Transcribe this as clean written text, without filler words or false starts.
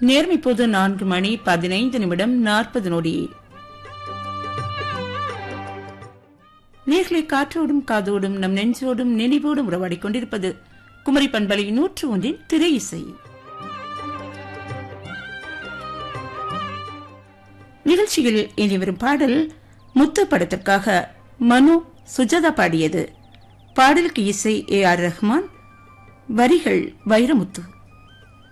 நேரம் இப்போது 4:15 நேர்களை காற்றோடும் காதோடும் நம் நெஞ்சோடும் நினைவோடும் உறவாடிக் கொண்டிருப்பது குமரி பண்பலை 101 திரை இசை. நிகழ்ச்சியில் இனி வரும் பாடல் முத்து படத்திற்காக மனு சுஜாதா பாடியது. பாடலுக்கு இசை AR ரஹ்மான், வரிகள் வைரமுத்து.